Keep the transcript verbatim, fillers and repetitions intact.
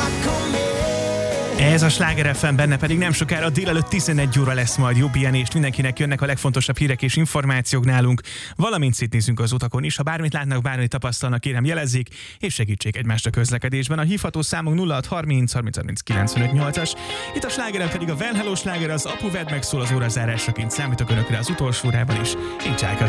Ez a Sláger ef em, benne pedig nem sokára délelőtt tizenegy óra lesz majd jó pihenést. Mindenkinek jönnek a legfontosabb hírek és információk nálunk, valamint szétnézünk az utakon is. Ha bármit látnak, bármit tapasztalnak, kérem jelezzék, és segítsék egymást a közlekedésben. A hívható számunk nulla hat harminc harminc harminc kilencvenöt nyolcas. Itt a Slágeren pedig a Well Hello Sláger, az Apu vedd meg szól az órazárásraként. Számítok önökre az utolsó órában is. Én Csájka